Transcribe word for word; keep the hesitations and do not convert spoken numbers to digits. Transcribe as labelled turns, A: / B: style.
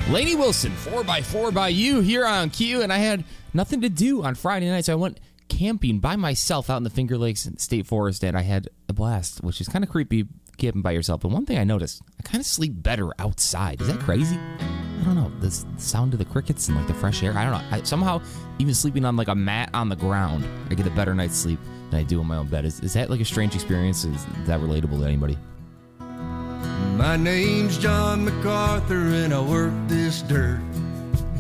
A: Lainey Wilson, four by four by you here on Q, and I had nothing to do on Friday night, so I went camping by myself out in the Finger Lakes State Forest, and I had a blast, which is kind of creepy camping by yourself. But one thing I noticed, I kind of sleep better outside. Is that crazy? I don't know. The sound of the crickets and like the fresh air. I don't know. I, somehow, even sleeping on like a mat on the ground, I get a better night's sleep than I do in my own bed. Is, is that like a strange experience? Is that relatable to anybody?
B: My name's John MacArthur and I work this dirt.